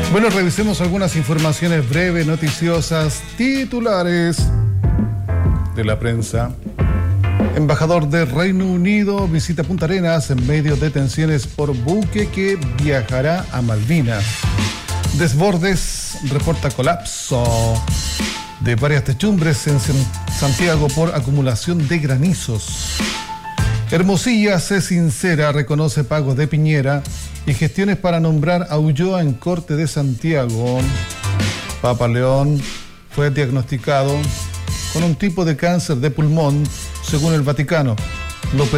Bueno, revisemos algunas informaciones breves, noticiosas, titulares de la prensa. Embajador de Reino Unido visita Punta Arenas en medio de tensiones por buque que viajará a Malvinas. Desbordes reporta colapso de varias techumbres en Santiago por acumulación de granizos. Hermosilla se sincera, reconoce pagos de Piñera y gestiones para nombrar a Ulloa en Corte de Santiago. Papa León fue diagnosticado con un tipo de cáncer de pulmón, según el Vaticano.